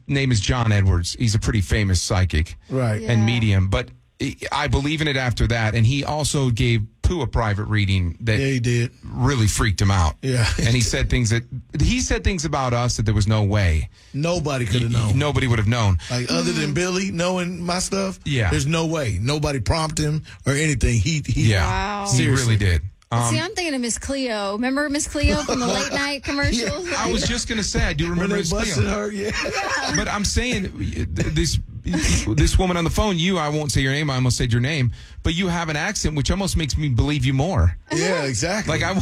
name is John Edwards. He's a pretty famous psychic and medium. But I believe in it after that. And he also gave Pooh a private reading that he did. Really freaked him out. Yeah. And he said things about us that there was no way. Nobody could have known. Nobody would have known. Like, other than Billy knowing my stuff, yeah, there's no way. Nobody prompted him or anything. He really did. See, I'm thinking of Miss Cleo. Remember Miss Cleo from the late night commercials? I was just going to say, I do remember Miss Cleo. Her, But I'm saying this woman on the phone, I won't say your name, I almost said your name, but you have an accent which almost makes me believe you more. Yeah, exactly. Like No,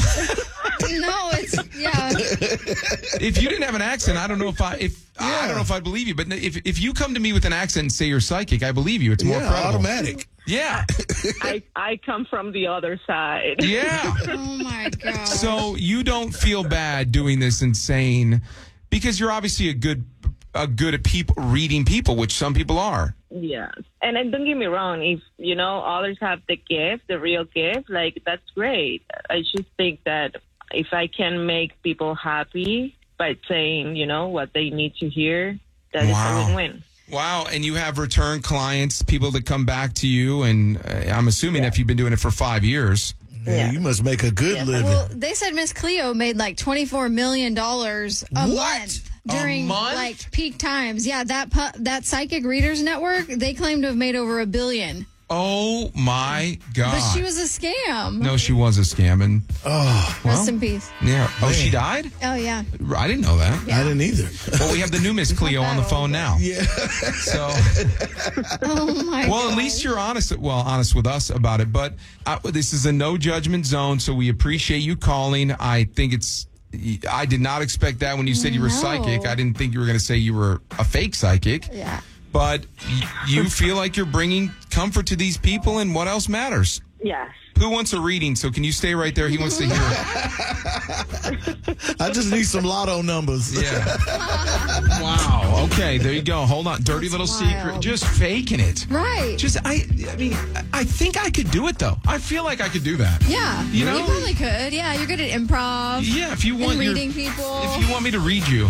if you didn't have an accent, I don't know if I'd believe you. But if you come to me with an accent and say you're psychic, I believe you. It's more credible. Automatic. Yeah. I come from the other side. Yeah. Oh my God. So you don't feel bad doing this insane because you're obviously good at reading people, which some people are. Yes. And then don't get me wrong, if others have the gift, the real gift, like that's great. I just think that if I can make people happy by saying, what they need to hear, that is a win-win. Wow. And you have return clients, people that come back to you. And I'm assuming if you've been doing it for 5 years. Yeah, you must make a good living. Well, they said Miss Cleo made like $24 million a month during like peak times. Yeah, that Psychic Readers Network, they claim to have made over $1 billion. Oh my God! But she was a scam. No, she was a scam, and rest in peace. Yeah. Oh, she died? Oh yeah. I didn't know that. Yeah. I didn't either. Well, we have the new Miss Cleo on the phone now. Yeah. So. Oh my God. Well, at least you're honest with us about it. But this is a no judgment zone, so we appreciate you calling. I think I did not expect that when you said you were psychic. I didn't think you were going to say you were a fake psychic. Yeah. But you feel like you're bringing comfort to these people, and what else matters? Yes. Who wants a reading? So can you stay right there? He wants to hear it. I just need some lotto numbers. Yeah. Wow. Okay, there you go. Hold on. Dirty little secret. Just faking it. Right. I think I could do it, though. I feel like I could do that. Yeah. You probably could. Yeah, you're good at improv. Yeah, if you want reading people. If you want me to read you.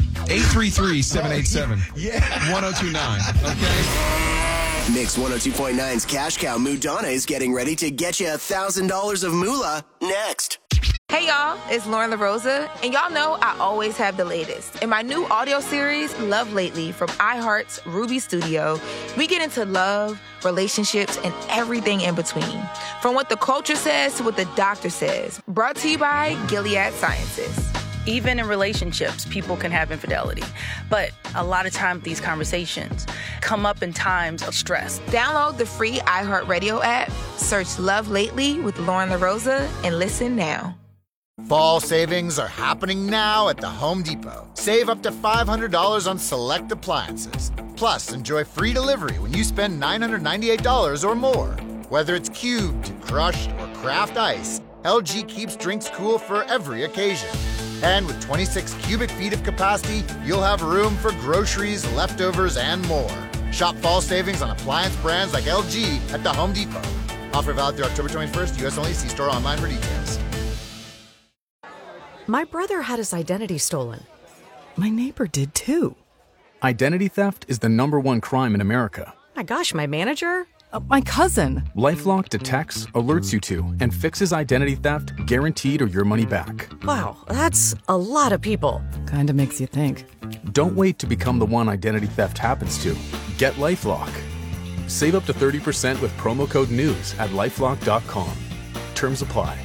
833-787-1029. Okay? Mix 102.9's Cash Cow Madonna is getting ready to get you $1,000 of moolah next. Hey y'all, it's Lauren LaRosa, and y'all know I always have the latest. In my new audio series, Love Lately, from iHeart's Ruby Studio, we get into love, relationships, and everything in between. From what the culture says to what the doctor says. Brought to you by Gilead Sciences. Even in relationships, people can have infidelity. But a lot of times these conversations come up in times of stress. Download the free iHeartRadio app, search Love Lately with Lauren LaRosa, and listen now. Fall savings are happening now at the Home Depot. Save up to $500 on select appliances. Plus, enjoy free delivery when you spend $998 or more. Whether it's cubed, crushed, or craft ice, LG keeps drinks cool for every occasion. And with 26 cubic feet of capacity, you'll have room for groceries, leftovers, and more. Shop fall savings on appliance brands like LG at the Home Depot. Offer valid through October 21st, U.S. only. See store online for details. My brother had his identity stolen. My neighbor did too. Identity theft is the #1 crime in America. My gosh, my manager? My cousin. LifeLock detects, alerts you to, and fixes identity theft guaranteed or your money back. Wow, that's a lot of people. Kinda makes you think. Don't wait to become the one identity theft happens to. Get LifeLock. Save up to 30% with promo code NEWS at LifeLock.com. Terms apply.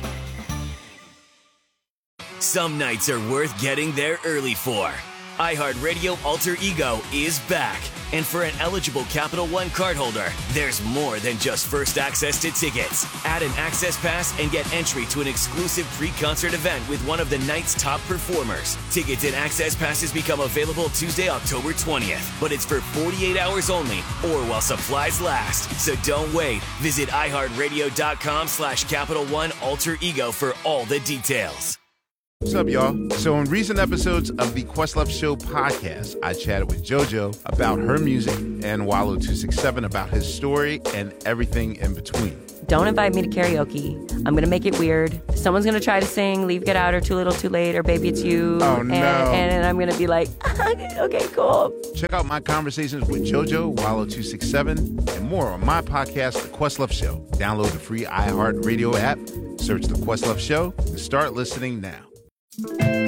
Some nights are worth getting there early for. iHeartRadio Alter Ego is back. And for an eligible Capital One cardholder, there's more than just first access to tickets. Add an access pass and get entry to an exclusive pre-concert event with one of the night's top performers. Tickets and access passes become available Tuesday, October 20th. But it's for 48 hours only or while supplies last. So don't wait. Visit iHeartRadio.com/Capital One Alter Ego for all the details. What's up, y'all? So in recent episodes of the Questlove Show podcast, I chatted with JoJo about her music and Wallow 267 about his story and everything in between. Don't invite me to karaoke. I'm going to make it weird. Someone's going to try to sing Leave, Get Out, or Too Little, Too Late, or Baby It's You. Oh, no. And I'm going to be like, okay, cool. Check out my conversations with JoJo, Wallow 267, and more on my podcast, The Questlove Show. Download the free iHeartRadio app, search The Questlove Show, and start listening now.